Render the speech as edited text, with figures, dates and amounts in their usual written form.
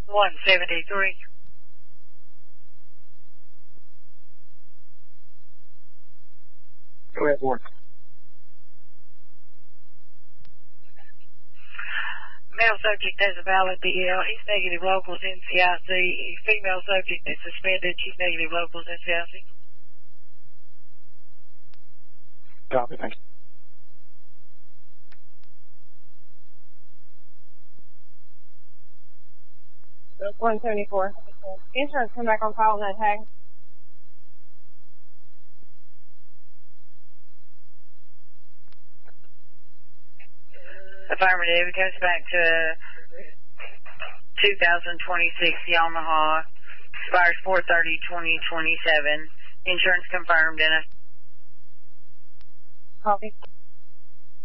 173. Go ahead, Warren. Male subject has a valid DL. He's negative locals NCIC. Female subject is suspended. She's negative locals NCIC. Copy, thank you. 174. Insurance, come back on file on that tag. Affirmative. It goes back to 2026 Yamaha. Expires 4/30/2027. Insurance confirmed in a Copy.